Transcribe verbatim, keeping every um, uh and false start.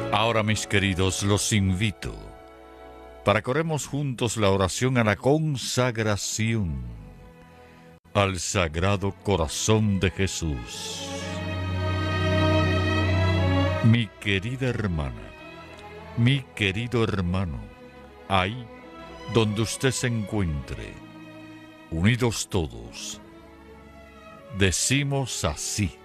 Ahora, mis queridos, los invito para que oremos juntos la oración a la consagración al Sagrado Corazón de Jesús. Mi querida hermana, mi querido hermano, ahí donde usted se encuentre, unidos todos, decimos así: